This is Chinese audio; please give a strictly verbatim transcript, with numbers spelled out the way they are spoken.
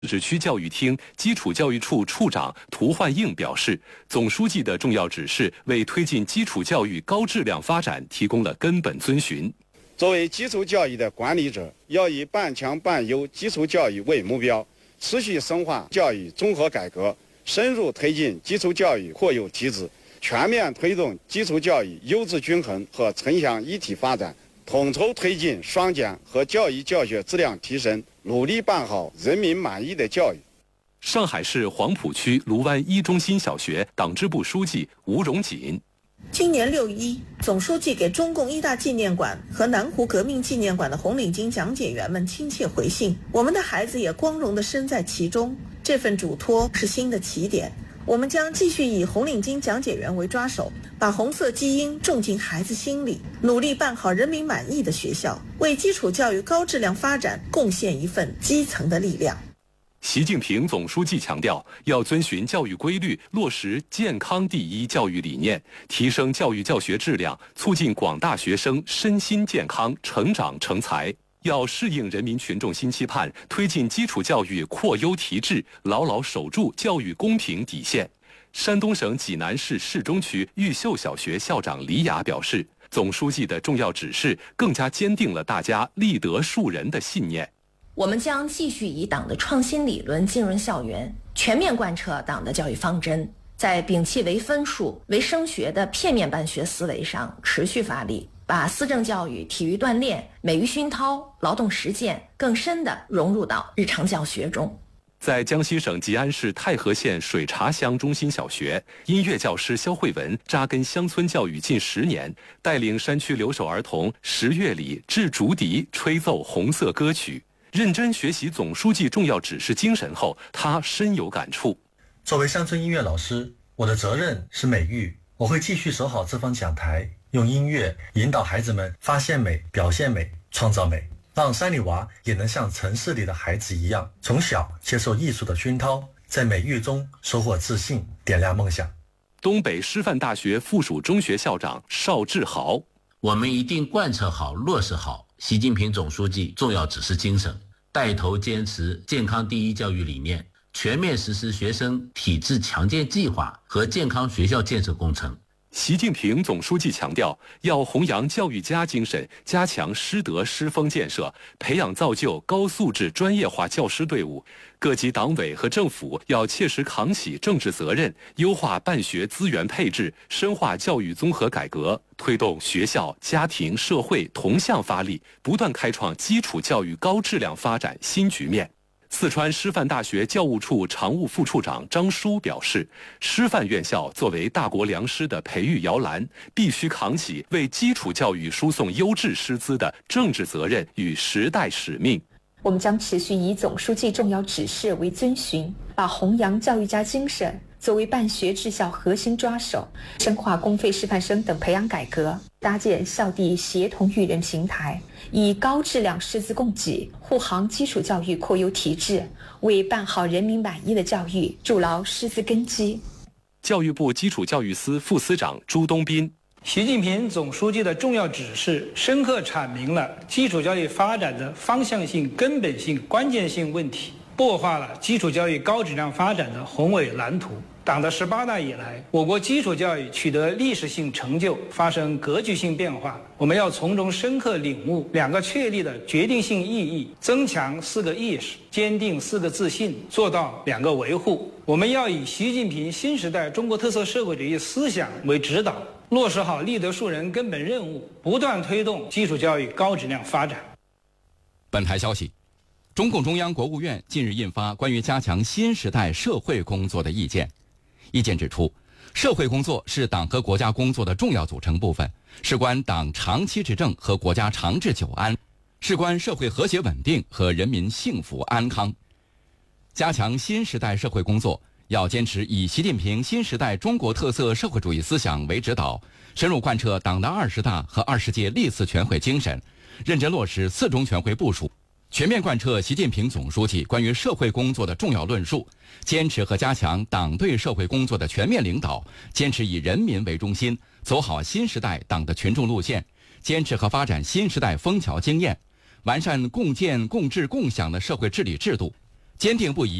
自治区教育厅基础教育处处长涂焕映表示，总书记的重要指示为推进基础教育高质量发展提供了根本遵循。 作为基础教育的管理者，要以半强半优基础教育为目标，持续深化教育综合改革，深入推进基础教育扩优提质，全面推动基础教育优质均衡和城乡一体发展，统筹推进双减和教育教学质量提升，努力办好人民满意的教育。 上海市黄浦区卢湾一中心小学党支部书记吴荣锦。 今年六一，总书记给中共一大纪念馆和南湖革命纪念馆的红领巾讲解员们亲切回信，我们的孩子也光荣地身在其中。这份嘱托是新的起点，我们将继续以红领巾讲解员为抓手，把红色基因种进孩子心里，努力办好人民满意的学校，为基础教育高质量发展贡献一份基层的力量。 习近平总书记强调，要遵循教育规律，落实健康第一教育理念，提升教育教学质量，促进广大学生身心健康、成长成才。要适应人民群众新期盼，推进基础教育扩优提质，牢牢守住教育公平底线。山东省济南市市中区玉秀小学校长李雅表示，总书记的重要指示更加坚定了大家立德树人的信念。 我们将继续以党的创新理论浸润校园，全面贯彻党的教育方针，在摒弃唯分数、唯升学的片面办学思维上持续发力，把思政教育、体育锻炼、美育熏陶、劳动实践更深地融入到日常教学中。 在江西省吉安市太和县水茶乡中心小学，音乐教师肖慧文扎根乡村教育近十年，带领山区留守儿童十月里制竹笛、吹奏红色歌曲。认真学习总书记重要指示精神后，他深有感触。 作为乡村音乐老师，我的责任是美育，我会继续守好这方讲台，用音乐引导孩子们发现美、表现美、创造美，让山里娃也能像城市里的孩子一样，从小接受艺术的熏陶，在美育中收获自信，点亮梦想。 东北师范大学附属中学校长邵志豪， 我们一定贯彻好、落实好习近平总书记重要指示精神，带头坚持健康第一教育理念，全面实施学生体质强健计划和健康学校建设工程。 习近平总书记强调，要弘扬教育家精神，加强师德师风建设，培养造就高素质专业化教师队伍。各级党委和政府要切实扛起政治责任，优化办学资源配置，深化教育综合改革，推动学校、家庭、社会同向发力，不断开创基础教育高质量发展新局面。四川师范大学教务处常务副处长张舒表示，师范院校作为大国良师的培育摇篮，必须扛起为基础教育输送优质师资的政治责任与时代使命。 我们将持续以总书记重要指示为遵循，把弘扬教育家精神作为办学治校核心抓手，深化公费师范生等培养改革，搭建校地协同育人平台，以高质量师资供给护航基础教育扩优提质，为办好人民满意的教育筑牢师资根基。 教育部基础教育司副司长朱东斌， 习近平总书记的重要指示深刻阐明了基础教育发展的方向性、根本性、关键性问题，擘画了基础教育高质量发展的宏伟蓝图。党的十八大以来，我国基础教育取得历史性成就，发生格局性变化。我们要从中深刻领悟两个确立的决定性意义，增强四个意识，坚定四个自信，做到两个维护。我们要以习近平新时代中国特色社会主义思想为指导，落实好立德树人根本任务，不断推动基础教育高质量发展。 本台消息，中共中央、国务院近日印发关于加强新时代社会工作的意见。意见指出，社会工作是党和国家工作的重要组成部分，事关党长期执政和国家长治久安，事关社会和谐稳定和人民幸福安康。加强新时代社会工作，要坚持以习近平新时代中国特色社会主义思想为指导，深入贯彻党的二十大和二十届历次全会精神，认真落实四中全会部署，全面贯彻习近平总书记关于社会工作的重要论述，坚持和加强党对社会工作的全面领导，坚持以人民为中心，走好新时代党的群众路线，坚持和发展新时代枫桥经验，完善共建共治共享的社会治理制度， 坚定不移